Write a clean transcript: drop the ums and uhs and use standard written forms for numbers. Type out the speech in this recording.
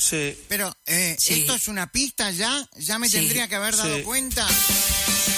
Sí. Pero, Sí. ¿esto es una pista ya? ¿Ya me Sí, tendría que haber dado sí. cuenta?